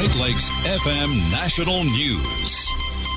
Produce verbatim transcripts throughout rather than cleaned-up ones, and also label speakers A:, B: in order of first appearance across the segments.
A: Great Lakes F M National News.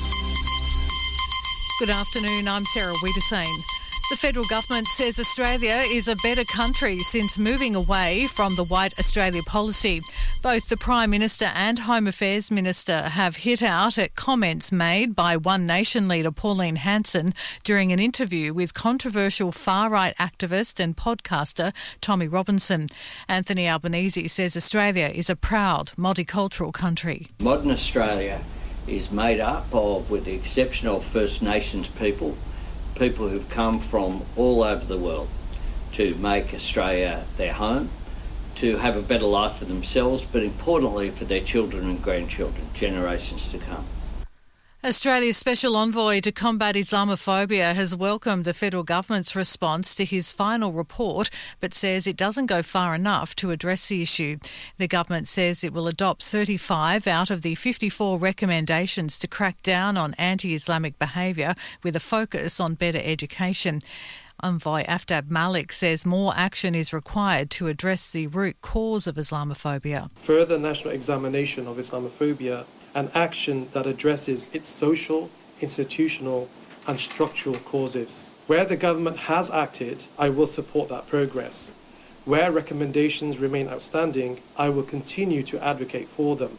B: Good afternoon, I'm Sarah Wiedersane. The federal government says Australia is a better country since moving away from the White Australia policy. Both the Prime Minister and Home Affairs Minister have hit out at comments made by One Nation leader Pauline Hanson during an interview with controversial far-right activist and podcaster Tommy Robinson. Anthony Albanese says Australia is a proud multicultural country.
C: Modern Australia is made up of, with the exception of First Nations people, people who've come from all over the world to make Australia their home, to have a better life for themselves, but importantly for their children and grandchildren, generations to come.
B: Australia's Special Envoy to combat Islamophobia has welcomed the federal government's response to his final report, but says it doesn't go far enough to address the issue. The government says it will adopt thirty-five out of the fifty-four recommendations to crack down on anti-Islamic behaviour with a focus on better education. Envoy Aftab Malik says more action is required to address the root cause of Islamophobia.
D: Further national examination of Islamophobia and action that addresses its social, institutional and structural causes. Where the government has acted, I will support that progress. Where recommendations remain outstanding, I will continue to advocate for them.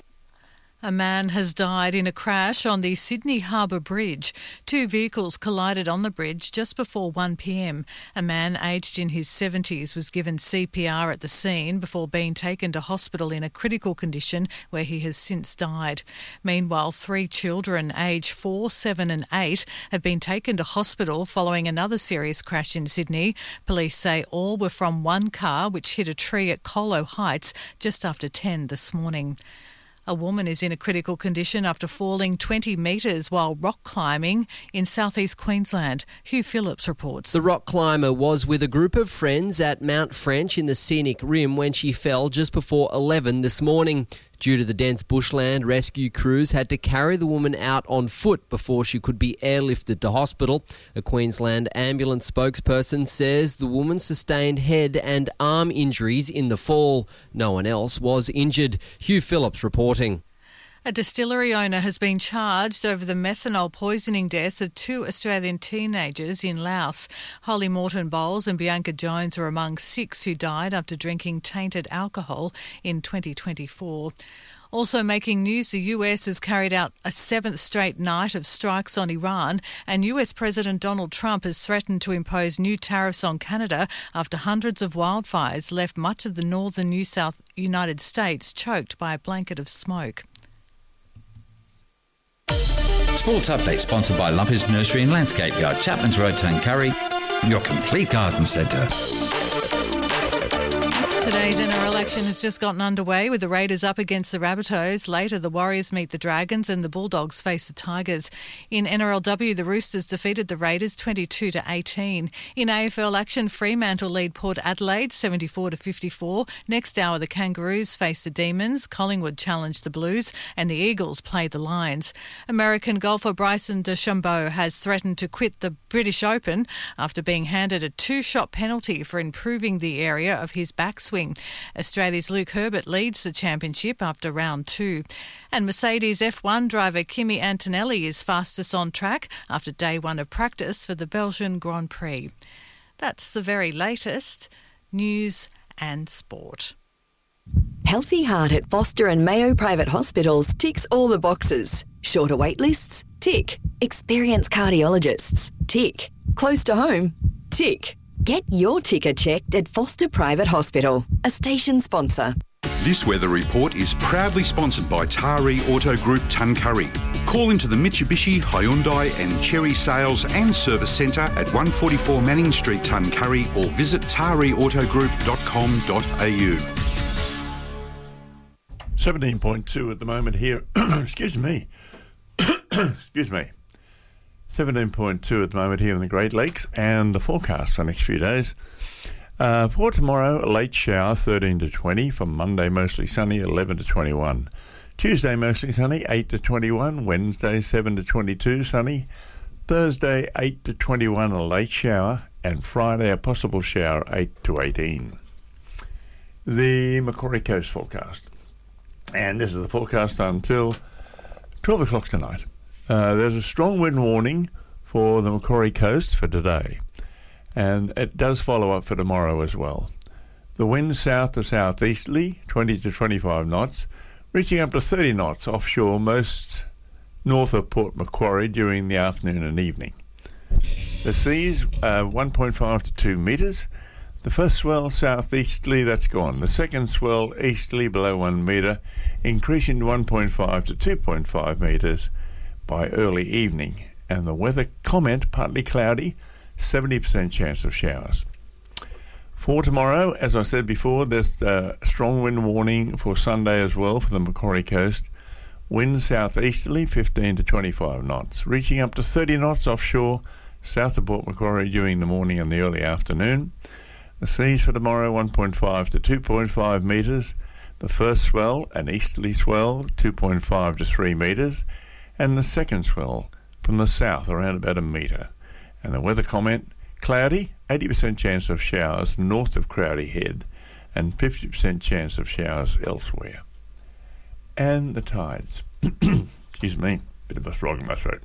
B: A man has died in a crash on the Sydney Harbour Bridge. Two vehicles collided on the bridge just before one p m. A man aged in his seventies was given C P R at the scene before being taken to hospital in a critical condition where he has since died. Meanwhile, three children aged four, seven and eight have been taken to hospital following another serious crash in Sydney. Police say all were from one car which hit a tree at Colo Heights just after ten this morning. A woman is in a critical condition after falling twenty metres while rock climbing in southeast Queensland. Hugh Phillips reports.
E: The rock climber was with a group of friends at Mount French in the scenic rim when she fell just before eleven this morning. Due to the dense bushland, rescue crews had to carry the woman out on foot before she could be airlifted to hospital. A Queensland ambulance spokesperson says the woman sustained head and arm injuries in the fall. No one else was injured. Hugh Phillips reporting.
B: A distillery owner has been charged over the methanol poisoning deaths of two Australian teenagers in Laos. Holly Morton Bowles and Bianca Jones are among six who died after drinking tainted alcohol in twenty twenty-four. Also making news, the U S has carried out a seventh straight night of strikes on Iran, and U S President Donald Trump has threatened to impose new tariffs on Canada after hundreds of wildfires left much of the northern New South United States choked by a blanket of smoke.
F: Sports Update sponsored by Lumpy's Nursery and Landscape Yard, Chapman's Road, Tuncurry, your complete garden centre.
B: Today's N R L action has just gotten underway with the Raiders up against the Rabbitohs. Later, the Warriors meet the Dragons and the Bulldogs face the Tigers. In N R L W, the Roosters defeated the Raiders twenty-two to eighteen. In A F L action, Fremantle lead Port Adelaide seventy-four to fifty-four. Next hour, the Kangaroos face the Demons, Collingwood challenge the Blues, and the Eagles play the Lions. American golfer Bryson DeChambeau has threatened to quit the British Open after being handed a two-shot penalty for improving the area of his backswing. Australia's Luke Herbert leads the championship after round two. And Mercedes F one driver Kimi Antonelli is fastest on track after day one of practice for the Belgian Grand Prix. That's the very latest news and sport.
G: Healthy Heart at Foster and Mayo Private Hospitals ticks all the boxes. Shorter wait lists? Tick. Experienced cardiologists? Tick. Close to home? Tick. Get your ticker checked at Foster Private Hospital, a station sponsor.
H: This weather report is proudly sponsored by Taree Auto Group Tuncurry. Call into the Mitsubishi, Hyundai and Chery Sales and Service Centre at one forty-four Manning Street, Tuncurry, or visit taree auto group dot com dot a u.
I: seventeen point two at the moment here. Excuse me. Excuse me. seventeen point two at the moment here in the Great Lakes, and the forecast for the next few days. Uh, for tomorrow, a late shower, thirteen to twenty. For Monday, mostly sunny, eleven to twenty-one. Tuesday, mostly sunny, eight to twenty-one. Wednesday, seven to twenty-two, sunny. Thursday, eight to twenty-one, a late shower. And Friday, a possible shower, eight to eighteen. The Macquarie Coast forecast. And this is the forecast until twelve o'clock tonight. Uh, there's a strong wind warning for the Macquarie Coast for today, and it does follow up for tomorrow as well. The wind south to southeasterly, twenty to twenty-five knots, reaching up to thirty knots offshore, most north of Port Macquarie during the afternoon and evening. The seas, uh, one point five to two metres. The first swell southeasterly, that's gone. The second swell easterly below one metre, increasing to one point five to two point five metres by early evening. And the weather comment, partly cloudy, seventy percent chance of showers. For tomorrow, as I said before, there's a strong wind warning for Sunday as well for the Macquarie Coast. Wind southeasterly, fifteen to twenty-five knots, reaching up to thirty knots offshore, south of Port Macquarie during the morning and the early afternoon. The seas for tomorrow, one point five to two point five metres. The first swell, an easterly swell, two point five to three metres. And the second swell from the south, around about a metre. And the weather comment, cloudy, eighty percent chance of showers north of Crowdy Head, and fifty percent chance of showers elsewhere. And the tides. Excuse me, bit of a frog in my throat.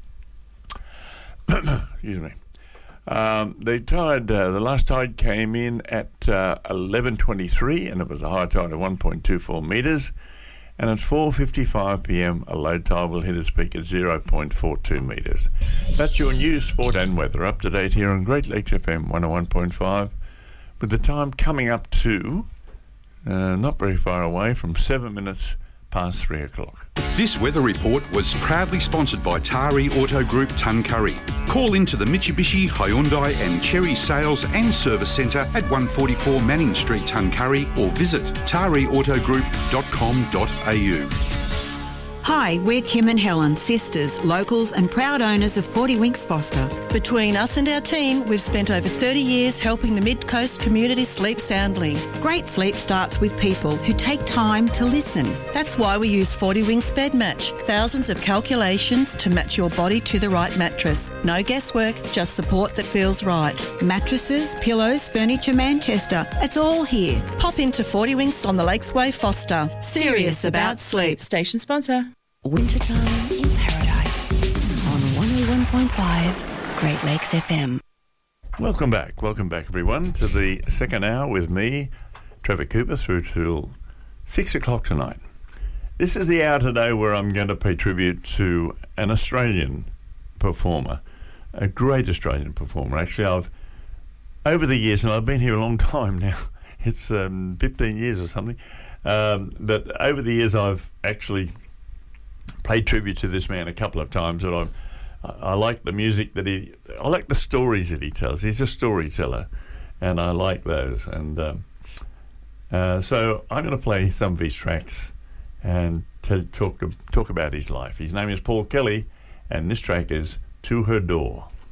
I: Excuse me. Um, the tide, uh, the last tide came in at uh, eleven twenty-three, and it was a high tide of one point two four metres. And at four fifty-five p.m, a low tide will hit its peak at zero point four two metres. That's your news, sport and weather up to date here on Great Lakes F M one oh one point five, with the time coming up to, uh, not very far away, from seven minutes past three o'clock.
H: This weather report was proudly sponsored by Tari Auto Group Tuncurry. Call into the Mitsubishi, Hyundai and Cherry Sales and Service Centre at one forty-four Manning Street, Tuncurry, or visit tari auto group dot com dot a u.
J: Hi, we're Kim and Helen, sisters, locals and proud owners of forty Winks Foster.
K: Between us and our team, we've spent over thirty years helping the Mid-Coast community sleep soundly.
J: Great sleep starts with people who take time to listen.
K: That's why we use forty Winks Bed Match. Thousands of calculations to match your body to the right mattress. No guesswork, just support that feels right.
J: Mattresses, pillows, furniture, Manchester. It's all here.
K: Pop into forty Winks on the Lakesway, Foster. Serious about sleep.
L: Station sponsor.
M: Wintertime in Paradise on one oh one point five Great Lakes F M.
I: Welcome back. Welcome back, everyone, to the second hour with me, Trevor Cooper, through till six o'clock tonight. This is the hour today where I'm going to pay tribute to an Australian performer, a great Australian performer. Actually, I've, over the years, and I've been here a long time now, it's um, fifteen years or something, um, but over the years I've actually paid tribute to this man a couple of times, and I've, I, I like the music that he, I like the stories that he tells. He's a storyteller, and I like those. And um, uh, so I'm going to play some of his tracks and tell, talk to, talk about his life. His name is Paul Kelly, and this track is To Her Door.